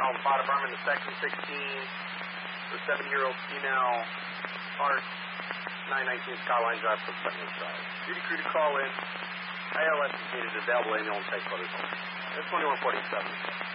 Call the fire department to section 16 for 7-year-old female heart, 919 Skyline Drive from Sentinel Drive. Duty crew to call in. ILS is needed. Available annual and take photos. That's 2147.